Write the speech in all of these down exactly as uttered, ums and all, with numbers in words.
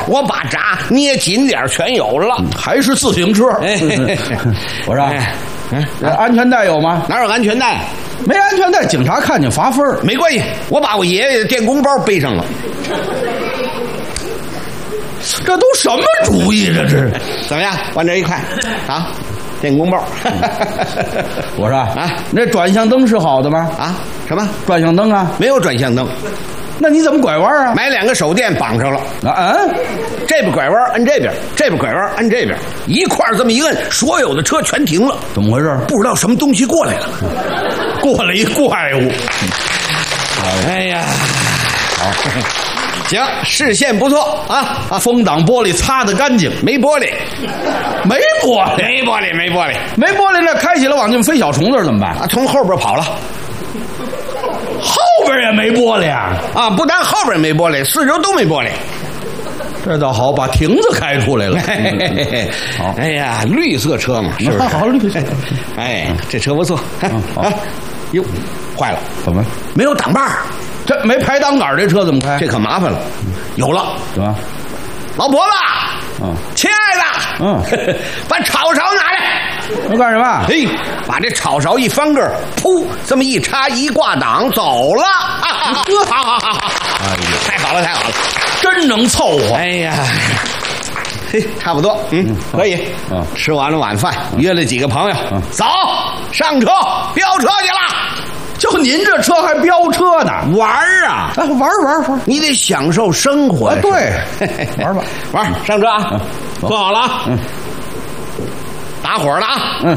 我把闸捏紧点全有了， 还是自行车。 哎， 我说， 哎嗯，安全带有吗？ 哪有安全带？ 没安全带，警察看见罚分。 没关系，我把我爷爷的电工包背上了。 这都什么主意？这是怎么样？往这一看，啊，电工包。 我说啊， 那转向灯是好的吗？ 啊，什么转向灯啊？ 没有转向灯。 那你怎么拐弯啊？ 买两个手电绑上了。 啊嗯， 这边拐弯按这边，这边拐弯按这边，一块儿这么一摁，所有的车全停了。 怎么回事？ 不知道什么东西过来了， 过来一怪物。 哎呀，好，行，视线不错啊啊！ 风挡玻璃擦得干净， 没玻璃， 没玻璃， 没玻璃，没玻璃， 没玻璃，那开起来往进飞小虫子怎么办？ 啊，从后边跑了。 后边也没玻璃啊！ 啊，不但后边没玻璃，四周都没玻璃。 这倒好，把亭子开出来了。 好，哎呀，绿色车嘛，是不是？ 好绿色。 哎，这车不错。 嗯，好。 哟，坏了， 怎么没有挡把儿？ 这没排挡杆，这车怎么开？ 这可麻烦了。有了， 怎么？ 老婆子， 嗯， 亲爱的， 嗯， 把炒勺拿来。 我干什么？ 嘿，把这炒勺一翻个，噗，这么一插一挂档，走了。啊啊啊！好好好好，哎呀，太好了，太好了， 真能凑合。 哎呀，嘿，差不多，嗯，可以。 嗯， 吃完了晚饭，约了几个朋友， 嗯， 走，上车，飙车去了。 就您这车还飙车呢？ 玩儿啊！ 啊，玩玩玩， 你得享受生活。 啊，对，玩吧， 玩，上车啊！ 嗯， 坐好了啊！ 嗯， 打火了啊！ 嗯，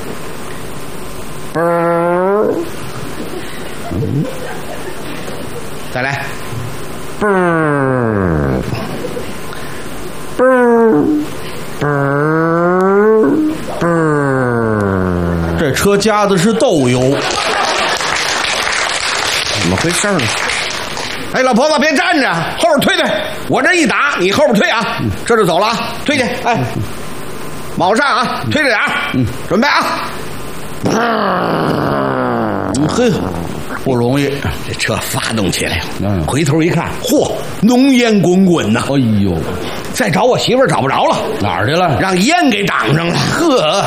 嘣儿，嗯，再来，嘣儿，嘣儿，嘣儿，嘣儿。 这车加的是豆油。 怎么回事呢？哎，老婆子别站着，后边推推，我这一打，你后边推啊，这就走了啊，推去，哎，卯上啊，推着点儿，嗯，准备啊， 嗯，嘿，不容易， 这车发动起来了， 嗯， 回头一看，嚯，浓烟滚滚呐， 哎呦， 再找我媳妇儿找不着了， 哪儿去了？ 让烟给挡上了， 呵。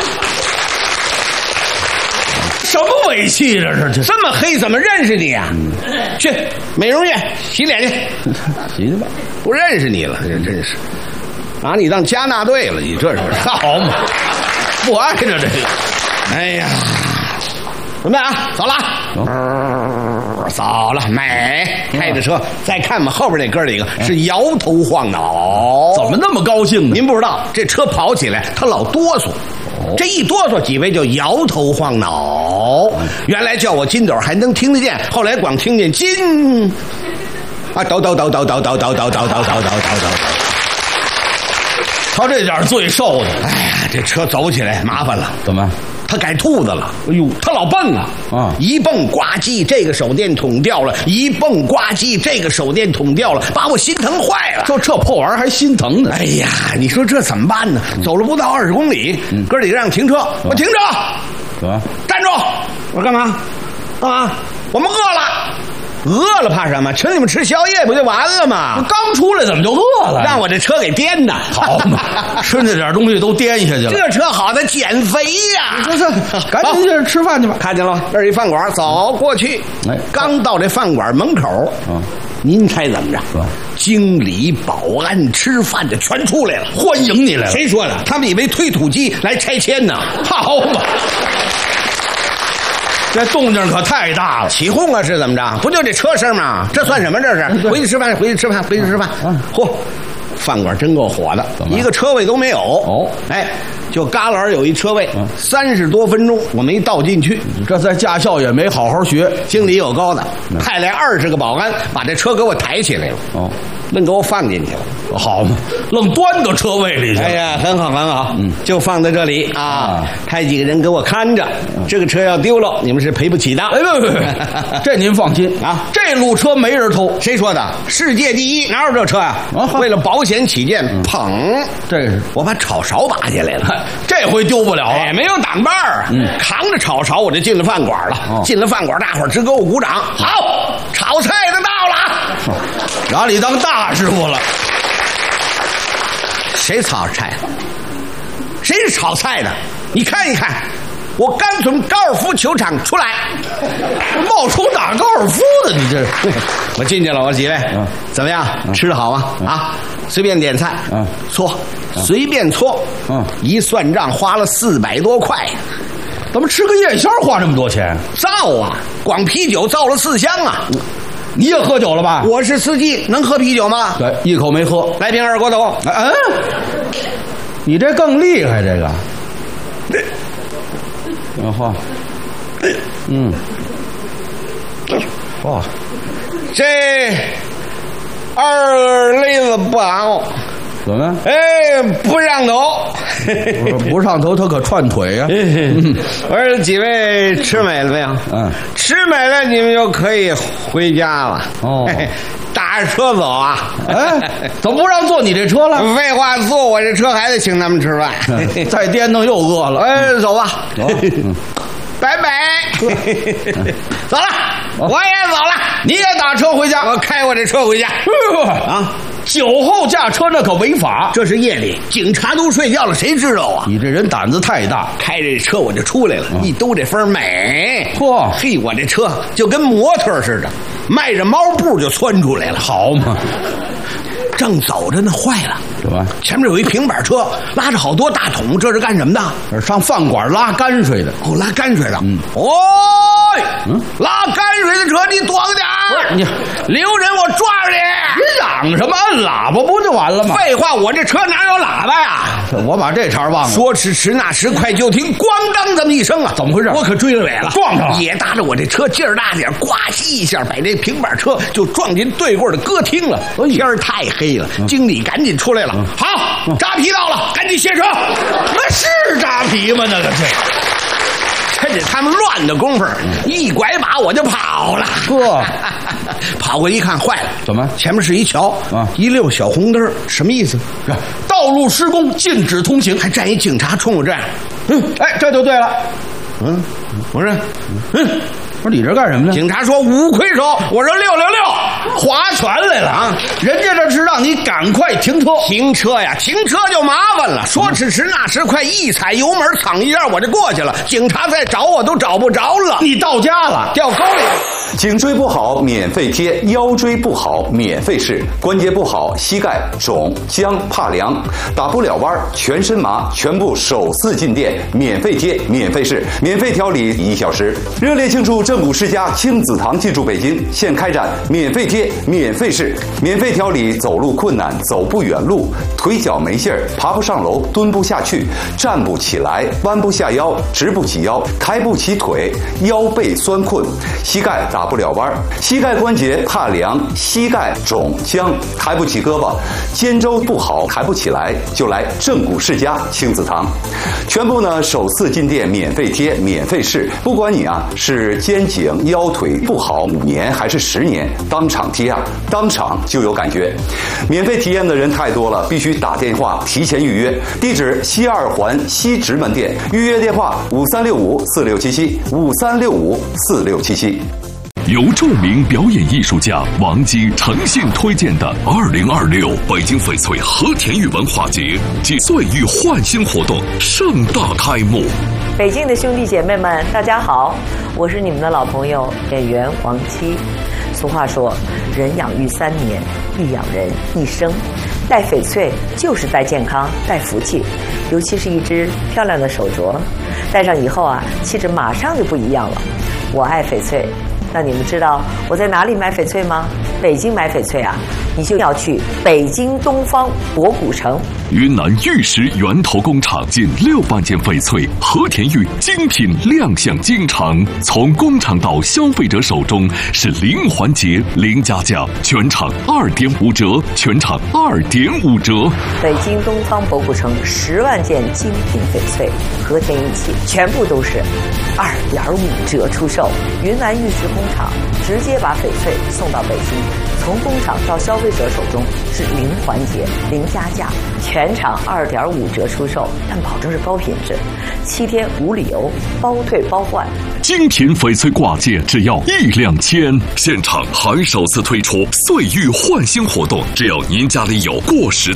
什么尾气这是？这这么黑怎么认识你呀、啊？嗯、去美容院洗脸去， 洗去吧。 不认识你了，这真是，拿你当加纳队了，你这是好嘛？不挨着这个。 哎呀，准备啊，走了， 嗯、 走了，美，开着车，再看吧，后边那哥几个是摇头晃脑， 怎么那么高兴呢？ 您不知道，这车跑起来他老哆嗦。这一哆嗦，几位就摇头晃脑。原来叫我金斗还能听得见，后来光听见金啊，抖抖抖抖抖抖抖抖抖抖抖抖抖抖。 他这点最瘦的， 哎呀，这车走起来麻烦了。 怎么？ 他改兔子了。 哎呦， 他老蹦啊！ 啊， 一蹦呱唧，这个手电筒掉了；一蹦呱唧，这个手电筒掉了，把我心疼坏了。 就这破玩意儿还心疼呢？ 哎呀，你说这怎么办呢？嗯、走了不到二十公里，嗯、哥几个让停车，我停车。 怎么？ 站住！我说干嘛？干嘛？我们饿了。饿了怕什么？请你们吃宵夜不就完了吗？ 刚出来怎么就饿了？ 让我这车给颠的， 好嘛！吃那点东西都颠下去了。 这车好的减肥呀！ 这是，赶紧去吃饭去吧。 看见了，这是一饭馆，走过去。哎，刚到这饭馆门口，嗯，您猜怎么着？经理、保安、吃饭的全出来了， 欢迎你来了。 谁说的？他们以为推土机来拆迁呢。 好嘛！这动静可太大了， 起哄啊是怎么着？不就这车声吗？这算什么？这是回去吃饭，回去吃饭，回去吃饭。嚯，饭馆真够火的，一个车位都没有。哦，哎，就旮旯有一车位，三十多分钟我没倒进去， 这在驾校也没好好学。 经理有高的，派来二十个保安把这车给我抬起来了。哦，愣给我放进去了。 好嘛，愣端到车位里去。 哎呀，很好很好，嗯，就放在这里啊，啊派几个人给我看着，嗯、这个车要丢了，你们是赔不起的。 哎不不不，这您放心啊，这路车没人偷。 谁说的？世界第一，哪有这车呀、啊？啊、为了保险起见，嗯、捧， 这是我把炒勺拔下来了， 这回丢不了了。 哎，没有挡把儿，嗯，扛着炒勺我就进了饭馆了。哦、进了饭馆，大伙儿直给我鼓掌。好，炒菜的到了， 拿你当大师傅了。 谁炒菜的？谁是炒菜的？你看一看，我刚从高尔夫球场出来， 冒出打高尔夫的，你这我进去了，我几位，嗯、怎么样？嗯、吃的好吗？嗯、啊，随便点菜，嗯，搓，随便搓，嗯，一算账花了四百多块。 怎么吃个夜宵花这么多钱？ 造啊！光啤酒造了四箱啊！ 你也喝酒了吧？ 我是司机，能喝啤酒吗？ 对，一口没喝。 来瓶二锅头。 嗯，你这更厉害，这个。然后，嗯，哇， 这二雷子不好。 怎么？ 哎，不上头， 不上头，他可串腿呀、啊。 我说几位吃美了没有？嗯，吃美了，你们就可以回家了。哦，打着车走啊？ 哎，怎么不让坐你这车了？ 废话，坐我这车还得请他们吃饭。 再颠腾又饿了。 哎，走吧。 走。 拜拜，走了，我也走了， 你也打车回家， 我开我这车回家。 啊，酒后驾车那可违法， 这是夜里，警察都睡觉了，谁知道啊？ 你这人胆子太大， 开着车我就出来了，嗯、一兜这风美， 嚯， 嘿，我这车就跟模特似的，迈着猫步就窜出来了， 好嘛。 正走着呢，坏了！ 什么？ 前面有一平板车，拉着好多大桶，这是干什么的？ 上饭馆拉泔水的。 哦，拉泔水的。嗯。哦，嗯，拉泔水的车，你躲着点儿！你留人，我抓着你！ 你嚷什么？按喇叭不就完了吗？ 废话，我这车哪有喇叭呀？ 我把这茬忘了。 说时迟，那时快，就听咣当这么一声啊！ 怎么回事？ 我可追了尾了， 撞上了， 也搭着我这车劲儿大点，呱唧一下，把这平板车就撞进对过的歌厅了。天儿太黑了，嗯、经理赶紧出来了。嗯、好，嗯、扎皮到了，赶紧卸车。 那是扎皮吗？那个是。 趁着他们乱的功夫，嗯、一拐把我就跑了。 呵， 跑过一看，坏了！ 怎么？ 前面是一桥啊，一溜小红灯，什么意思？ 道路施工，禁止通行， 还站一警察冲我站。 嗯，哎，这就对了。 嗯，我说，嗯。 我说你这干什么呢？ 警察说五魁首，我说六六六， 划拳来了啊！人家这是让你赶快停车， 停车呀，停车就麻烦了。说时迟那时快，一踩油门，蹭一下我就过去了。警察再找我都找不着了。 你到家了， 掉沟里了。 颈椎不好免费贴，腰椎不好免费试，关节不好膝盖肿僵怕凉，打不了弯全身麻，全部首次进店免费贴免费试，免费调理一小时。热烈庆祝正骨世家亲子堂进驻北京，现开展免费贴免费试，免费调理走路困难、走不远路、腿脚没劲儿、爬不上楼、蹲不下去、站不起来、弯不下腰、直不起腰、抬不起腿、腰背酸困、膝盖打不了弯、膝盖关节怕凉、膝盖肿僵、抬不起胳膊、肩周不好抬不起来，就来正骨世家亲子堂。全部呢首次进店免费贴免费试，不管你啊是肩颈腰腿不好五年还是十年，当场贴啊，当场就有感觉。免费体验的人太多了，必须打电话提前预约。地址西二环西直门店，预约电话五三六五四六七七五三六五四六七七。 由著名表演艺术家王姬诚信推荐的二零二六北京翡翠和田玉文化节暨岁玉焕新活动盛大开幕。 北京的兄弟姐妹们，大家好，我是你们的老朋友演员王姬。俗话说，人养育三年，必养人一生。戴翡翠就是戴健康、戴福气，尤其是一只漂亮的手镯，戴上以后啊，气质马上就不一样了。我爱翡翠。那你们知道我在哪里买翡翠吗？北京买翡翠啊，你就要去北京东方博古城。 云南玉石源头工厂近六万件翡翠和田玉精品亮相京城，从工厂到消费者手中是零环节、零加价，全场二点五折，全场二点五折。 北京东方博古城十万件精品翡翠和田玉器，全部都是二点五折出售。云南玉石工厂直接把翡翠送到北京，从工厂到消费者手中是零环节、零加价，全场二点五折出售，但保证是高品质，七天无理由，包退包换。 精品翡翠挂件只要一两千，现场还首次推出岁玉焕新活动，只要您家里有过时